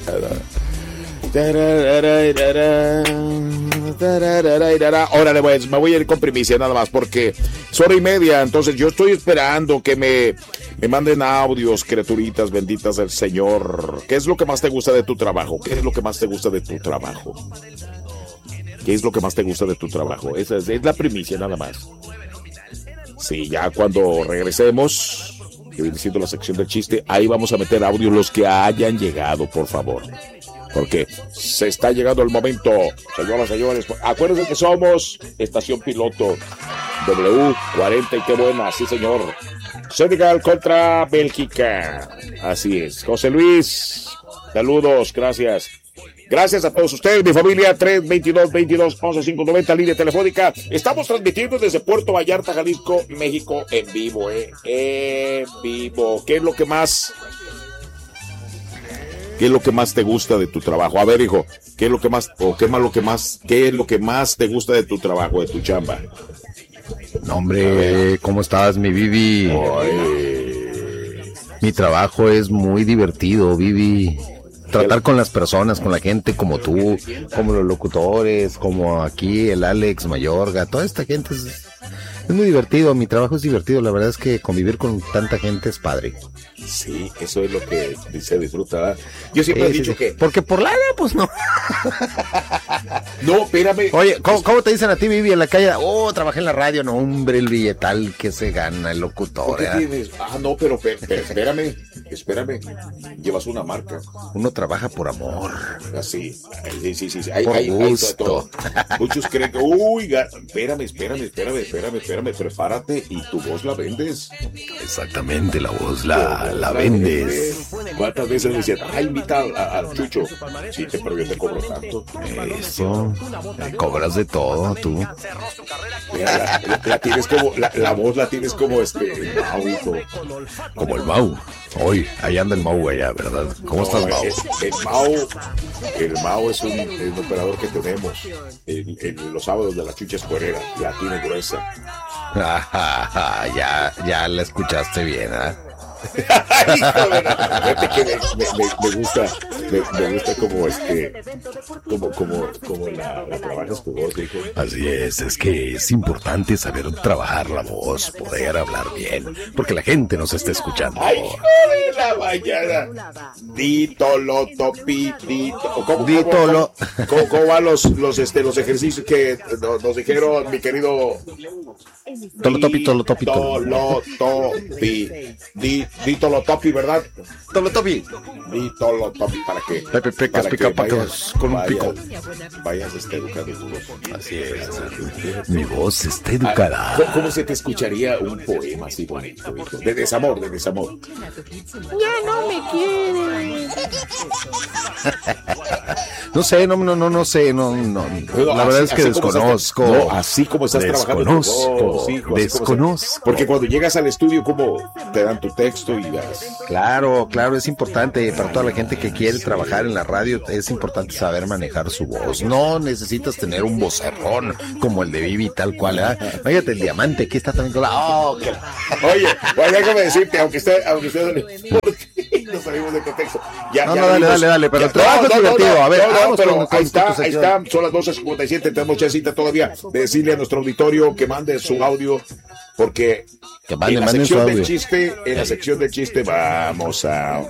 Órale, pues, me voy a ir con primicia nada más porque es 1:30, entonces yo estoy esperando que me manden audios, criaturitas benditas del Señor. ¿Qué es lo que más te gusta de tu trabajo? ¿Qué es lo que más te gusta de tu trabajo? ¿Qué es lo que más te gusta de tu trabajo? Esa es la primicia nada más. Sí, ya cuando regresemos, que viene siendo la sección del chiste, ahí vamos a meter audios los que hayan llegado, por favor. Porque se está llegando el momento, señoras y señores. Acuérdense que somos estación piloto W40 y qué buena, sí señor. Senegal contra Bélgica. Así es. José Luis, saludos, gracias. Gracias a todos ustedes, mi familia. 322-22-11-590, línea telefónica. Estamos transmitiendo desde Puerto Vallarta, Jalisco, México, en vivo, en vivo. ¿Qué es lo que más te gusta de tu trabajo? A ver, hijo, ¿qué es lo que más te gusta de tu trabajo, de tu chamba? No, hombre, ¿cómo estás, mi Vivi? Mi trabajo es muy divertido, Vivi. Tratar con las personas, con la gente como tú, como los locutores, como aquí el Alex Mayorga, toda esta gente es muy divertido. Mi trabajo es divertido, la verdad es que convivir con tanta gente es padre. Sí, eso es lo que se disfruta, ¿verdad? Yo siempre he dicho que... Porque por lana, pues no. No, espérame. Oye, ¿cómo te dicen a ti, Vivi, en la calle? Oh, trabajé en la radio. No, hombre, el billetal que se gana el locutor. ¿Qué tienes? No, pero espérame. Llevas una marca. Uno trabaja por amor. Así. Sí. Por gusto. Muchos creen que... Uy, espérame. Prepárate y tu voz la vendes. Exactamente, la voz la vendes. ¿Cuántas veces me decían, invita al Chucho? Sí, pero yo te cobro tanto. Eso, cobras de todo, tú. Mira, la tienes como, la voz la tienes como el Mau, hijo. Como el Mau. Hoy, ahí anda el Mau allá, ¿verdad? ¿Cómo estás, Mau? El Mau es un operador que tenemos en los sábados de la Chucha Escuerera, la tiene gruesa. Ya la escuchaste bien, ¿eh? Fíjate que me gusta como la trabajas tu voz, hijo. Así es que es importante saber trabajar la voz, poder hablar bien, porque la gente nos está escuchando. ¡Ay, hijo de la mañana! Dítolo, topidito. ¿Cómo van los ejercicios que nos dijeron, mi querido? Tolotopi. Ditolotopi, ¿verdad? Tolotopi. Ditolotopi, ¿para qué? Pepe, pica pacas con un pico. Vayas educando tu voz. Así es. Mi voz está educada. ¿Cómo se te escucharía un poema así bonito, hijo? De desamor. Ya no me quiere. No sé. La verdad es que desconozco. Así como estás trabajando. Desconozco. Porque cuando llegas al estudio, ¿cómo te dan tu texto y vas? Claro, es importante para toda la gente que quiere trabajar en la radio, es importante saber manejar su voz. No necesitas tener un vocerrón como el de Vivi, tal cual, ¿eh? Fíjate, el diamante, aquí está también con la... Oye, déjame decirte, aunque usted no salimos de contexto. Dale, pero el trabajo es divertido. A ver, ahí está, son las 12:57, tenemos chancita todavía de decirle a nuestro auditorio que mande su audio, porque en la sección del chiste vamos a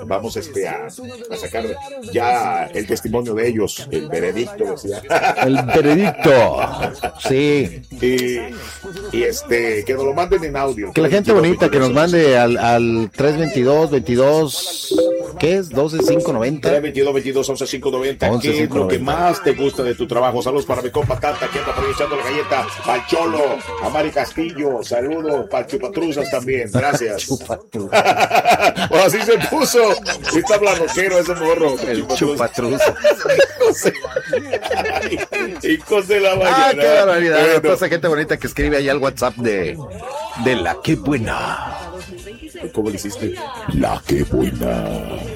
sacar ya el testimonio de ellos, el veredicto, decía. El veredicto, sí. Y que nos lo manden en audio. Que la gente bonita que nos mande al 322 ¿qué es? 12590. 322-22-11-590. ¿Qué es lo que más te gusta de tu trabajo? Saludos para mi compa Tata, que anda aprovechando la galleta. Al Cholo, a Mari Castillo, saludos para Chupatruzas también, gracias. O así se puso. Sí está blanquero ese morro. El Chupatruza. Hijos de la mañana. Qué barbaridad. Bueno. Toda esa gente bonita que escribe ahí al WhatsApp de la que buena. ¿Cómo le hiciste? La que buena.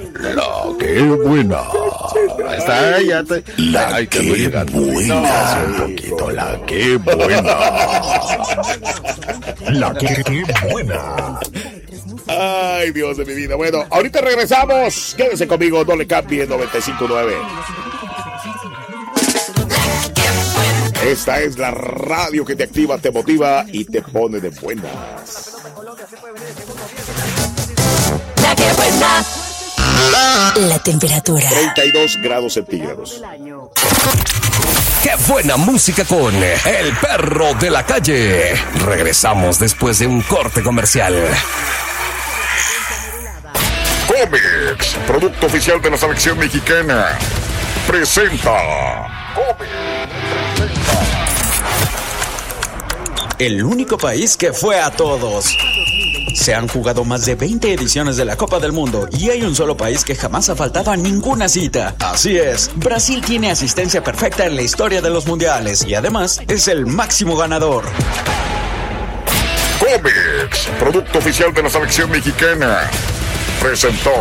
Está, ya te... La que buena. Un poquito, la que buena. La que buena. Ay, Dios de mi vida. Bueno, ahorita regresamos. Quédense conmigo, no le cambie 95.9. Esta es la radio que te activa, te motiva y te pone de buenas. La que buena. La temperatura 32 grados centígrados. ¡Qué buena música con El Perro de la Calle! Regresamos después de un corte comercial. Comex, producto oficial de la selección mexicana, presenta. El único país que fue a todos. Se han jugado más de 20 ediciones de la Copa del Mundo y hay un solo país que jamás ha faltado a ninguna cita. Así es, Brasil tiene asistencia perfecta en la historia de los mundiales y además es el máximo ganador. Comex, producto oficial de la selección mexicana, presentó.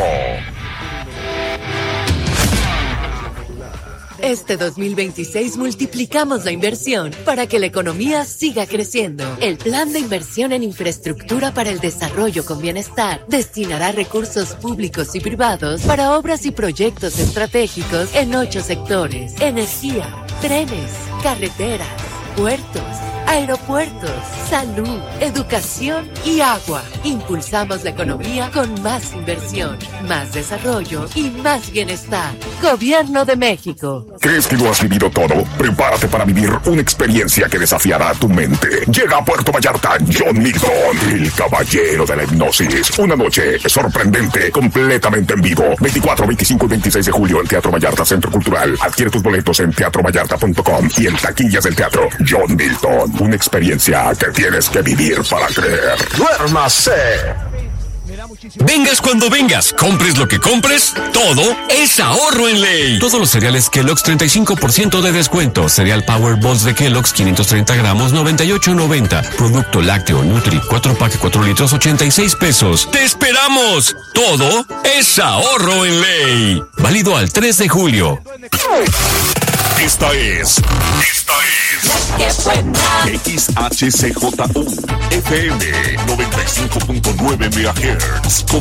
Este 2026 multiplicamos la inversión para que la economía siga creciendo. El Plan de Inversión en Infraestructura para el Desarrollo con Bienestar destinará recursos públicos y privados para obras y proyectos estratégicos en 8 sectores: energía, trenes, carreteras, puertos, aeropuertos, salud, educación y agua. Impulsamos la economía con más inversión, más desarrollo y más bienestar. Gobierno de México. ¿Crees que lo has vivido todo? Prepárate para vivir una experiencia que desafiará tu mente. Llega a Puerto Vallarta John Milton, el caballero de la hipnosis. Una noche sorprendente, completamente en vivo. 24, 25 y 26 de julio en Teatro Vallarta Centro Cultural. Adquiere tus boletos en teatrovallarta.com y en taquillas del teatro. John Milton, una experiencia que tienes que vivir para creer. ¡Duérmase! Vengas cuando vengas, compres lo que compres, todo es ahorro en ley. Todos los cereales Kellogg's 35% de descuento. Cereal Power Balls de Kellogg's 530 gramos 98.90. Producto lácteo Nutri 4 pack 4 litros 86 pesos. ¡Te esperamos! Todo es ahorro en ley. Válido al 3 de julio. Esta es XHCJU FM 95.9 MHz.